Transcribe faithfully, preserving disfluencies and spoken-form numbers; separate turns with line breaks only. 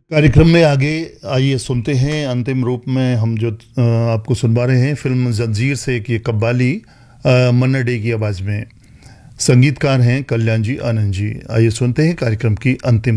कार्यक्रम में आगे आइए सुनते हैं अंतिम रूप में हम जो अ, आपको सुनवा रहे हैं फिल्म जंजीर से एक ये कव्वाली अ, मन्ना डे की आवाज़ में। संगीतकार हैं कल्याण जी आनंद जी। आइए सुनते हैं कार्यक्रम की अंतिम